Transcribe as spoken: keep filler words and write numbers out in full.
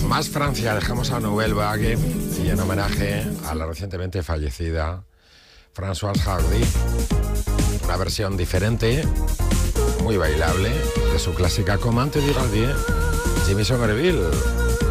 Más Francia, dejamos a Nouvelle Vague y en homenaje a la recientemente fallecida Françoise Hardy, una versión diferente, muy bailable, de su clásica Comment te dira bien, Jimmy Somerville.